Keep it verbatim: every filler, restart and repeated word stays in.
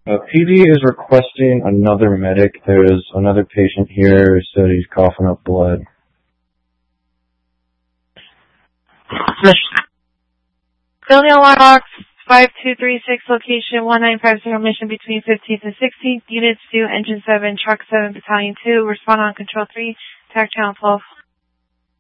Uh, P D is requesting another medic. There's another patient here who said he's coughing up blood. Building Alarm Box five two three six, location one nine five zero, mission between fifteenth and sixteenth. Units two, Engine seven, Truck seven, Battalion two. Respond on Control three, Attack Channel twelve.